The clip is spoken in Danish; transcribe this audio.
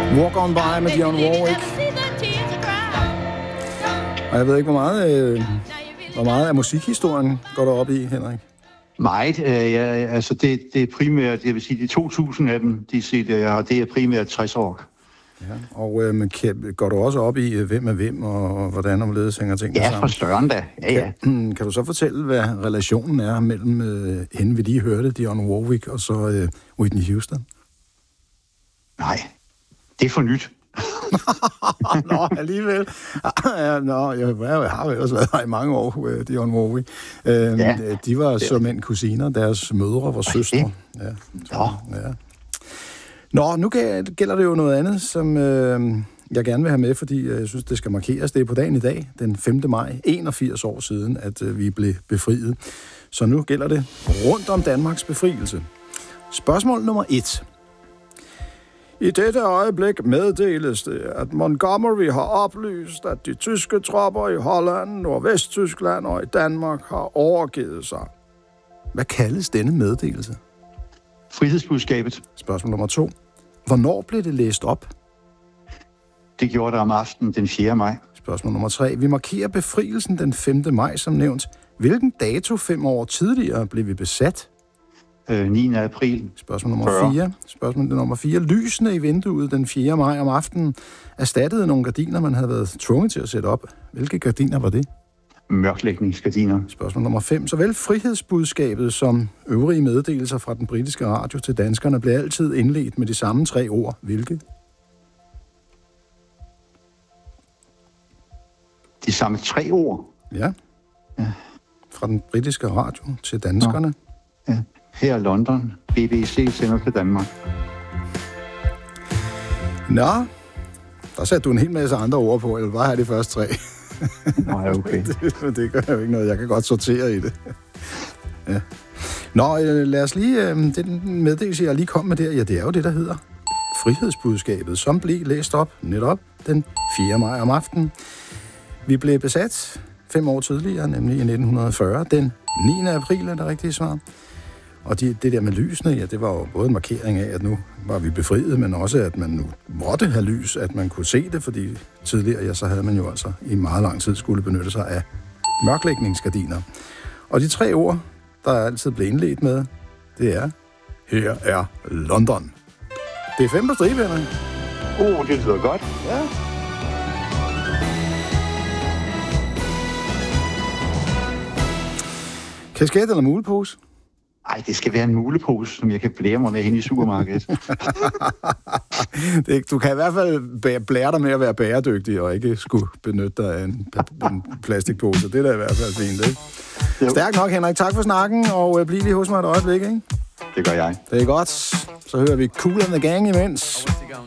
Walk On By med Dionne Warwick. Og jeg ved ikke, hvor meget af musikhistorien går der op i, Henrik? Meget. Altså det er primært, jeg vil sige, de 2.000 af dem, de CD'er, jeg har, det er primært 60 år. Ja, og går du også op i, hvem er hvem, og hvordan omledes hænger tingene sammen? Ja, for større da. Ja. Kan du så fortælle, hvad relationen er mellem hende, vi lige hørte, Dionne Warwick, og så Whitney Houston? Nej, det er for nyt. Nå, alligevel. Jeg har ellers været her i mange år, Dionne Warwick. De var såmænd kusiner, deres mødre var søstre. Ja. Nå, nu gælder det jo noget andet, som jeg gerne vil have med, fordi jeg synes, det skal markeres. Det er på dagen i dag, den 5. maj, 81 år siden, at vi blev befriet. Så nu gælder det rundt om Danmarks befrielse. Spørgsmål nummer 1. I dette øjeblik meddeles det, at Montgomery har oplyst, at de tyske tropper i Holland, Nordvesttyskland og i Danmark har overgivet sig. Hvad kaldes denne meddelelse? Frihedsbudskabet. Spørgsmål nummer 2. Hvornår blev det læst op? Det gjorde det om aftenen den 4. maj. Spørgsmål nummer 3. Vi markerer befrielsen den 5. maj som nævnt. Hvilken dato 5 år tidligere blev vi besat? 9. april. Spørgsmål nummer 4. Spørgsmål nummer 4. Lysene i vinduet den 4. maj om aftenen erstattede nogle gardiner, man havde været tvunget til at sætte op. Hvilke gardiner var det? Mørklægningsgardiner. Spørgsmål nummer 5. Såvel frihedsbudskabet som øvrige meddelelser fra den britiske radio til danskerne blev altid indledt med de samme 3 ord. Hvilke? De samme 3 ord? Ja. Fra den britiske radio til danskerne. Ja. Her i London. BBC sender til Danmark. Nå, der satte du en hel masse andre ord på, eller bare have de første 3. Nej, okay. det gør jo ikke noget. Jeg kan godt sortere i det. Ja. Nå, lad os lige... Den meddelelse, jeg lige kom med der, ja, det er jo det, der hedder frihedsbudskabet, som blev læst op netop den 4. maj om aftenen. Vi blev besat 5 år tidligere, nemlig i 1940. Den 9. april er det rigtige svar. Og det der med lysene, ja, det var jo både en markering af, at nu var vi befriet, men også, at man nu måtte have lys, at man kunne se det, fordi tidligere, ja, så havde man jo altså i meget lang tid skulle benytte sig af mørklægningsgardiner. Og de 3 ord, der altid blev indledt med, det er, her er London. Det er 5 på stribe, Henrik. Det lyder godt. Ja. Kasket eller mulepose? Nej, det skal være en mulepose, som jeg kan blære mig med hen i supermarkedet. Du kan i hvert fald blære dig med at være bæredygtig, og ikke skulle benytte dig af en plastikpose. Det er da i hvert fald fint, ikke? Stærk nok, Henrik. Tak for snakken, og bliv lige hos mig et øjeblik, ikke? Det gør jeg. Det er godt. Så hører vi Kool and the Gang imens.